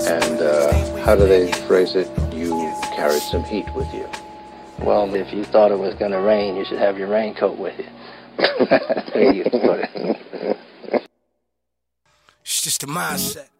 And how do they phrase it? You carried some heat with you. Well, if you thought it was going to rain, you should have your raincoat with you. There you put it. It's just a mindset.